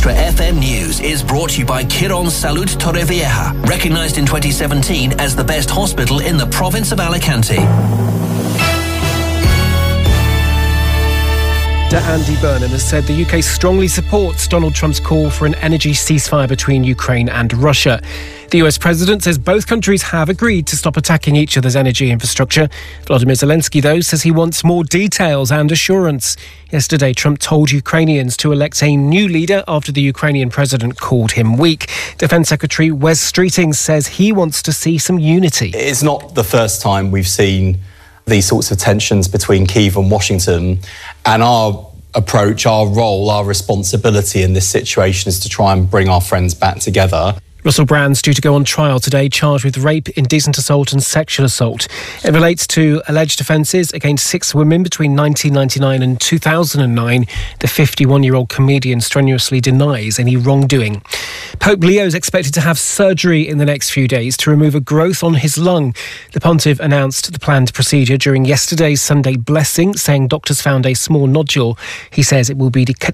Extra FM News is brought to you by Quirón Salud Torrevieja, recognised in 2017 as the best hospital in the province of Alicante. Andy Burnham has said the UK strongly supports Donald Trump's call for an energy ceasefire between Ukraine and Russia. The US president says both countries have agreed to stop attacking each other's energy infrastructure. Volodymyr Zelensky, though, says he wants more details and assurance. Yesterday, Trump told Ukrainians to elect a new leader after the Ukrainian president called him weak. Defence Secretary Wes Streeting says he wants to see some unity. It's not the first time we've seen these sorts of tensions between Kyiv and Washington, and our approach, our role, our responsibility in this situation is to try and bring our friends back together. Russell Brand's due to go on trial today, charged with rape, indecent assault and sexual assault. It relates to alleged offences against 6 women between 1999 and 2009. The 51-year-old comedian strenuously denies any wrongdoing. Pope Leo is expected to have surgery in the next few days to remove a growth on his lung. The pontiff announced the planned procedure during yesterday's Sunday blessing, saying doctors found a small nodule. He says it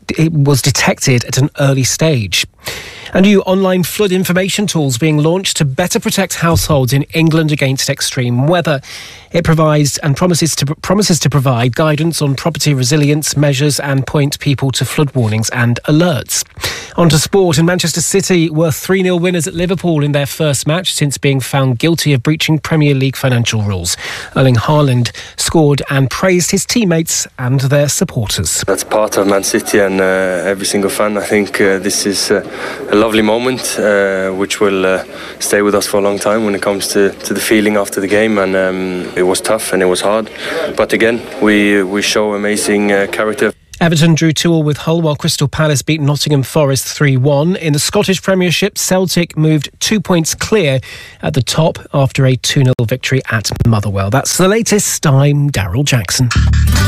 was detected at an early stage. And new online flood information tools being launched to better protect households in England against extreme weather. It provides and promises to provide guidance on property resilience measures and point people to flood warnings and alerts. On to sport, and Manchester City were 3-0 winners at Liverpool in their first match since being found guilty of breaching Premier League financial rules. Erling Haaland scored and praised his teammates and their supporters. That's part of Man City and every single fan. I think this is a lovely moment which will stay with us for a long time when it comes to the feeling after the game, and it was tough and it was hard, but again we show amazing character. Everton drew 2-2 with Hull, while Crystal Palace beat Nottingham Forest 3-1. In the Scottish Premiership, Celtic moved 2 points clear at the top after a 2-0 victory at Motherwell. That's the latest. I'm Daryl Jackson.